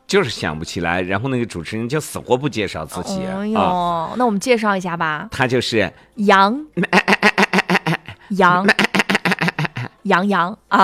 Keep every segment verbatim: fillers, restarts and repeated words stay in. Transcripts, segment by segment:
就是想不起来，然后那个主持人就死活不介绍自己。 哎呦， 啊、 那我们介绍一下吧。 他就是杨杨杨洋啊，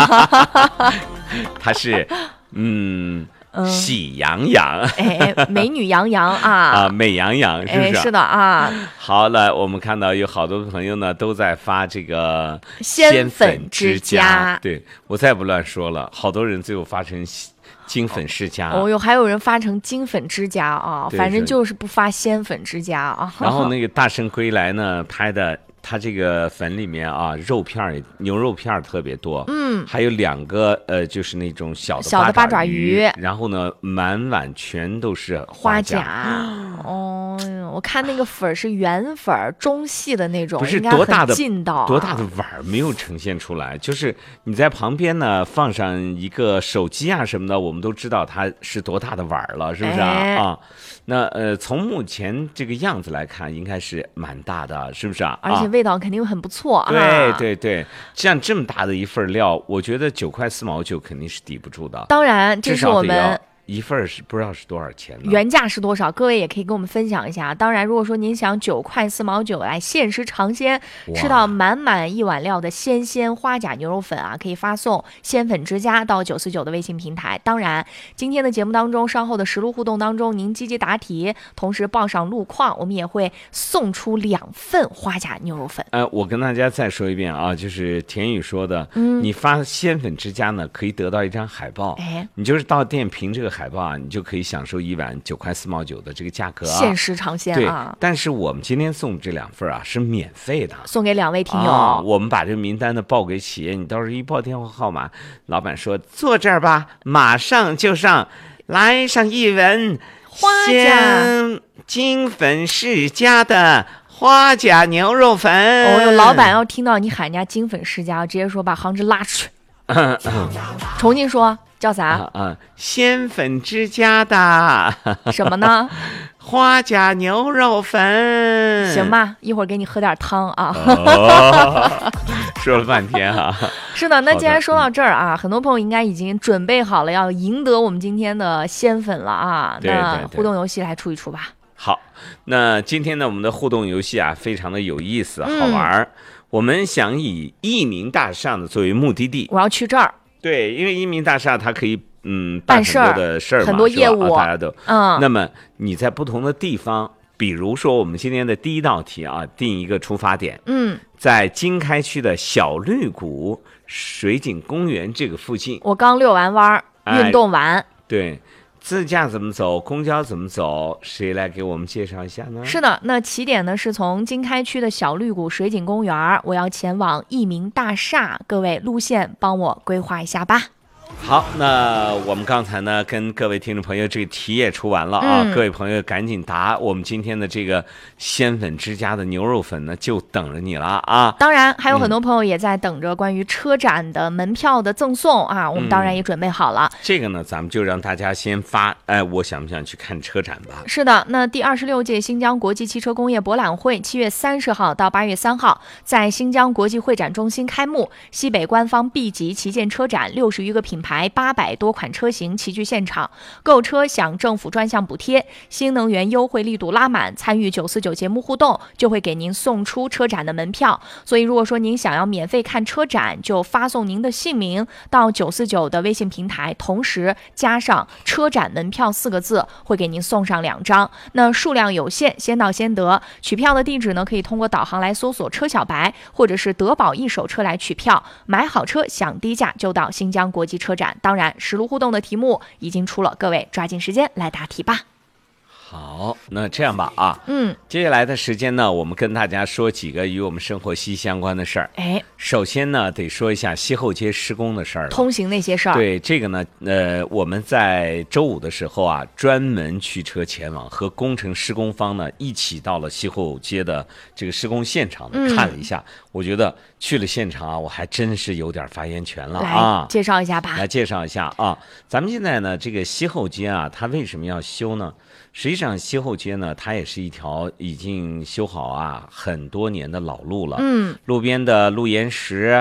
他是嗯。喜羊羊， 哎，美女羊羊啊， 啊，美羊羊是不是？ 哎、是的啊。 好了，我们看到有好多朋友呢都在发这个鲜粉之家， 对我再不乱说了，好多人最后发成金粉世家。 哦哟，还有人发成金粉之家啊， 对反正就是不发鲜粉之家啊。 然后那个大圣归来呢拍的。它这个粉里面啊，肉片牛肉片特别多， 嗯， 还有两个呃，就是那种小的小的八爪鱼， 然后呢，满碗全都是花甲。哦，我看那个粉是圆粉，中细的那种， 不是多大的劲道、啊， 多大的碗没有呈现出来，就是你在旁边呢放上一个手机啊什么的，我们都知道它是多大的碗了，是不是啊？ 哎、 啊，那呃，从目前这个样子来看，应该是蛮大的，是不是啊？ 而且味道肯定很不错啊！ 对对对，像这么大的一份料，我觉得九块四毛九肯定是抵不住的。 当然，这是我们一份是不知道是多少钱呢？ 原价是多少？各位也可以跟我们分享一下。当然，如果说您想九块四毛九来限时尝鲜，吃到满满一碗料的鲜鲜花甲牛肉粉啊，可以发送鲜粉之家到九四九的微信平台。当然，今天的节目当中，稍后的实录互动当中，您积极答题，同时报上路况，我们也会送出两份花甲牛肉粉。 呃，我跟大家再说一遍啊，就是田宇说的，嗯，你发鲜粉之家呢，可以得到一张海报， 哎， 你就是到店凭这个海报啊，你就可以享受一碗九块四毛九的这个价格啊， 限时尝鲜啊。 对，但是我们今天送这两份啊是免费的， 送给两位听友。 啊、我们把这个名单呢报给企业，你到时候一报电话号码，老板说坐这儿吧，马上就上，来上一碗花甲金粉世家的花甲牛肉粉。 哦哟，老板要听到你喊人家金粉世家，直接说把杭州拉出去。嗯嗯、重新说。叫啥？ 啊啊，鲜粉之家的什么呢？ 花甲牛肉粉。 行吧，一会儿给你喝点汤啊。 哦、说了半天哈、啊。 是的，那既然说到这儿啊，很多朋友应该已经准备好了要赢得我们今天的鲜粉了啊。 对对对， 那互动游戏来出一出吧。 好，那今天呢，我们的互动游戏啊，非常的有意思，好玩、嗯、我们想以益民大厦呢作为目的地， 我要去这儿。 对，因为益民大厦它可以嗯办很多的事儿嘛， 很多业务、 啊、大家都嗯。 那么你在不同的地方，比如说我们今天的第一道题啊，定一个出发点， 嗯， 在经开区的小绿谷水景公园这个附近。 我刚遛完弯， 哎、 运动完。 对。自驾怎么走，公交怎么走，谁来给我们介绍一下呢？ 是的，那起点呢是从经开区的小绿谷水景公园，我要前往益民大厦，各位路线帮我规划一下吧。 好，那我们刚才呢跟各位听众朋友这个题也出完了啊、嗯，各位朋友赶紧答，我们今天的这个鲜粉之家的牛肉粉呢就等着你了啊！ 当然还有很多朋友也在等着关于车展的门票的赠送啊，我们当然也准备好了。 嗯、这个呢，咱们就让大家先发，哎，我想不想去看车展吧？ 是的，那第二十六届新疆国际汽车工业博览会七月三十号到八月三号在新疆国际会展中心开幕，西北官方 B 级旗舰车展，六十余个品牌，八百多款车型齐聚现场，购车享政府专项补贴，新能源优惠力度拉满，参与九四九节目互动就会给您送出车展的门票。所以如果说您想要免费看车展，就发送您的姓名到九四九的微信平台，同时加上车展门票四个字，会给您送上两张，那数量有限，先到先得。取票的地址呢，可以通过导航来搜索车小白，或者是德宝一手车来取票，买好车享低价就到新疆国际车展。当然实录互动的题目已经出了，各位抓紧时间来答题吧。 好，那这样吧啊， 嗯， 接下来的时间呢，我们跟大家说几个与我们生活息息相关的事儿。 哎， 首先呢，得说一下西后街施工的事儿， 通行那些事儿。 对，这个呢，呃，我们在周五的时候啊，专门驱车前往，和工程施工方呢一起到了西后街的这个施工现场呢、嗯、看了一下。我觉得去了现场啊，我还真是有点发言权了啊。 来介绍一下吧。 来介绍一下啊，咱们现在呢，这个西后街啊，它为什么要修呢？实际上，西后街呢，它也是一条已经修好啊很多年的老路了。 嗯， 路边的路岩石，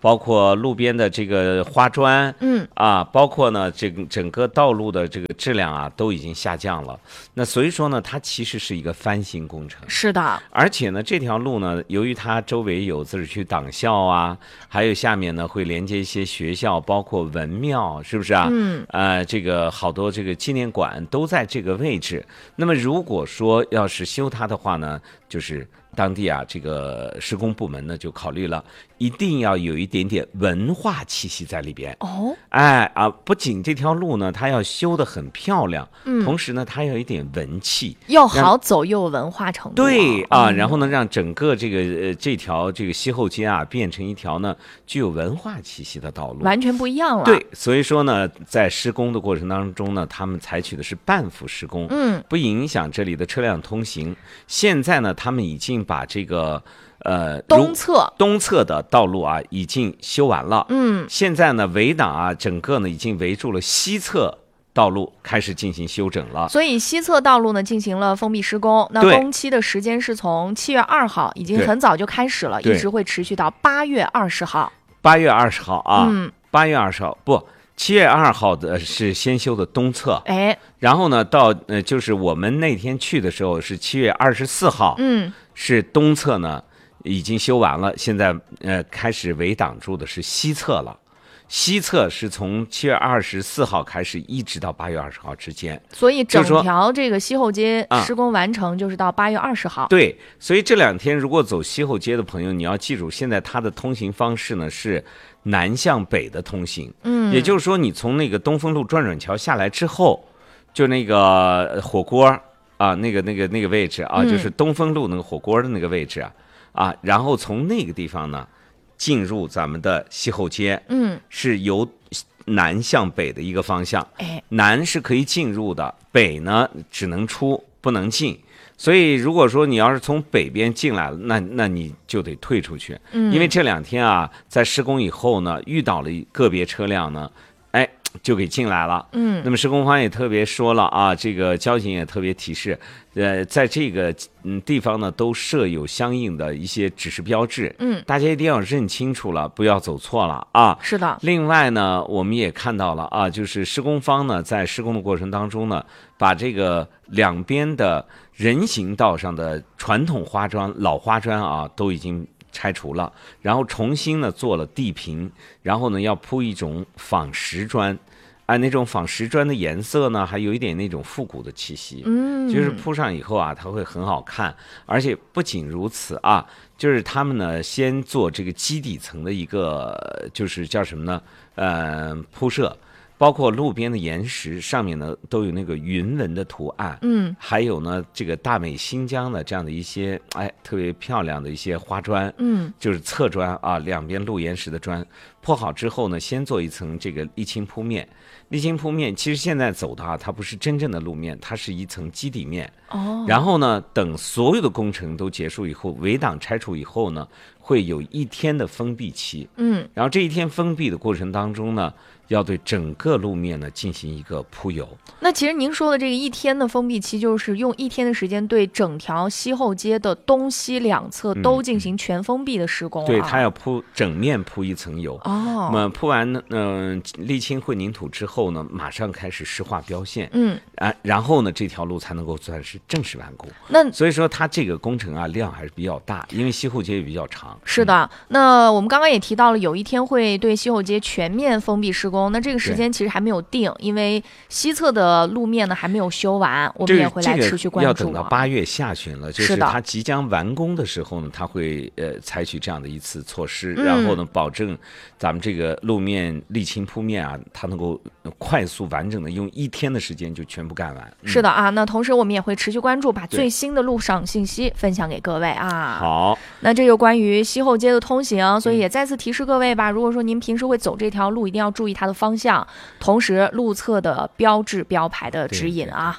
包括路边的这个花砖， 嗯啊，包括呢这个整个道路的这个质量啊都已经下降了。那所以说呢，它其实是一个翻新工程。 是的， 而且呢，这条路呢，由于它周围有自治区党校啊，还有下面呢会连接一些学校，包括文庙，是不是啊？ 嗯， 呃，这个好多这个纪念馆都在这个位置。那么如果说要是修它的话呢，就是当地啊这个施工部门呢就考虑了，一定要有一点点文化气息在里边。 哦， 哎啊，不仅这条路呢，它要修得很漂亮， 嗯， 同时呢，它要有一点文气， 又好走又有文化程度、啊。 对啊， 嗯、 然后呢，让整个这个呃这条这个西后街啊，变成一条呢具有文化气息的道路， 完全不一样了。 对，所以说呢，在施工的过程当中呢，他们采取的是半幅施工， 嗯， 不影响这里的车辆通行。现在呢，他们已经把这个呃东侧东侧的道路啊已经修完了， 嗯， 现在呢围挡啊整个呢已经围住了西侧道路，开始进行修整了。 所以西侧道路呢进行了封闭施工，那工期的时间是从七月二号，已经很早就开始了，一直会持续到八月二十号。 八月二十号啊， 嗯， 八月二十号不。七月二号的是先修的东侧， 哎， 然后呢，到呃，就是我们那天去的时候是七月二十四号， 嗯， 是东侧呢已经修完了，现在呃开始围挡住的是西侧了。西侧是从七月二十四号开始，一直到八月二十号之间， 所以整条这个西后街施工完成就是到八月二十号。 啊。对，所以这两天如果走西后街的朋友，你要记住，现在它的通行方式呢是南向北的通行， 嗯， 也就是说，你从那个东风路转转桥下来之后，就那个火锅啊，那个那个那个位置啊， 嗯、 就是东风路那个火锅的那个位置啊，啊，然后从那个地方呢。进入咱们的西后街， 嗯， 是由南向北的一个方向， 哎， 南是可以进入的，北呢只能出不能进。所以如果说你要是从北边进来了，那那你就得退出去， 嗯， 因为这两天啊，在施工以后呢，遇到了个别车辆呢，哎。就给进来了， 嗯， 那么施工方也特别说了啊，这个交警也特别提示，呃，在这个嗯地方呢，都设有相应的一些指示标志， 嗯， 大家一定要认清楚了，不要走错了啊。 是的。 另外呢，我们也看到了啊，就是施工方呢，在施工的过程当中呢，把这个两边的人行道上的传统花砖、老花砖啊，都已经拆除了，然后重新呢做了地坪，然后呢要铺一种仿石砖，按那种仿石砖的颜色呢，还有一点那种复古的气息， 嗯， 就是铺上以后啊，它会很好看。而且不仅如此啊，就是他们呢先做这个基底层的一个，就是叫什么呢？呃，铺设。包括路边的岩石上面呢都有那个云纹的图案， 嗯， 还有呢这个大美新疆的这样的一些哎特别漂亮的一些花砖， 嗯， 就是侧砖啊，两边路岩石的砖铺好之后呢，先做一层这个沥青铺面。沥青铺面其实现在走的啊，它不是真正的路面，它是一层基底面。 哦， 然后呢，等所有的工程都结束以后，围挡拆除以后呢，会有一天的封闭期。 嗯， 然后这一天封闭的过程当中呢，要对整个路面呢进行一个铺油。 那其实您说的这个一天的封闭期，就是用一天的时间对整条西后街的东西两侧都进行全封闭的施工、啊嗯。 对，它要铺整面铺一层油。 哦， 那么铺完呢，嗯、呃，沥青混凝土之后呢，马上开始石化标线。 嗯， 啊，然后呢，这条路才能够算是正式完工。 那所以说，它这个工程啊量还是比较大，因为西后街也比较长。 是的，嗯、那我们刚刚也提到了，有一天会对西后街全面封闭施工。那这个时间其实还没有定，因为西侧的路面呢还没有修完，我们也会来持续关注、啊。 这个、要等到八月下旬了，就是它即将完工的时候呢，它会呃采取这样的一次措施， 嗯、 然后呢，保证咱们这个路面沥青铺面啊，它能够快速完整的用一天的时间就全部干完。 嗯、是的啊，那同时我们也会持续关注，把最新的路上信息分享给各位啊。 好， 那这有关于西后街的通行，所以也再次提示各位吧，如果说您平时会走这条路，一定要注意它的方向，同时路侧的标志标牌的指引啊。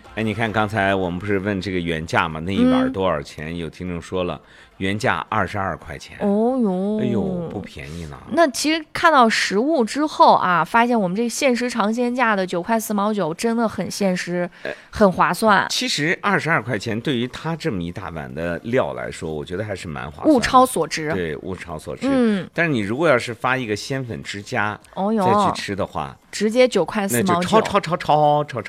哎，你看刚才我们不是问这个原价吗？那一碗多少钱？嗯、有听众说了，原价二十二块钱。 哦哟， 哎呦，不便宜呢。 那其实看到实物之后啊，发现我们这限时尝鲜价的九块四毛九真的很现实，呃、很划算。 其实二十二块钱对于它这么一大碗的料来说，我觉得还是蛮划算的， 物超所值。 对，物超所值。 嗯， 但是你如果要是发一个鲜粉之家， 哦哟， 再去吃的话， 直接九块四毛九， 那就超超超超超。